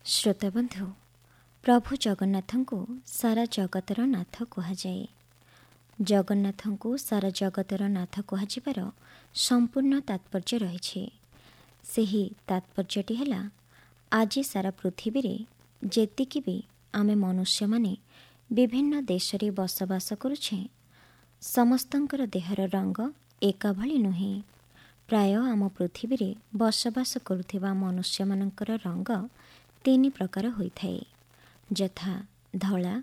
ଶ୍ରୋତାବନ୍ଧୁ, ପ୍ରଭୁ ଜଗନ୍ନାଥଙ୍କୁ ସାରା ଜଗତର ନାଥ କୁହାଯାଏ। ଜଗନ୍ନାଥଙ୍କୁ ସାରା ଜଗତର ନାଥ କୁହାଯିବାର ସମ୍ପୂର୍ଣ୍ଣ ତାତ୍ପର୍ଯ୍ୟ ରହିଛି। ସେହି ତାତ୍ପର୍ଯ୍ୟଟି ହେଲା, ଆଜି ସାରା ପୃଥିବୀରେ ଯେତିକି ବି ଆମେ ମନୁଷ୍ୟମାନେ ବିଭିନ୍ନ ଦେଶରେ ବସବାସ କରୁଛେ, ସମସ୍ତଙ୍କର ଦେହର ରଙ୍ଗ ଏକା ଭଳି ନୁହେଁ। ପ୍ରାୟ ଆମ ପୃଥିବୀରେ ବସବାସ କରୁଥିବା ମନୁଷ୍ୟମାନଙ୍କର ରଙ୍ଗ ତିନି ପ୍ରକାର ହୋଇଥାଏ, ଯଥା ଧଳା,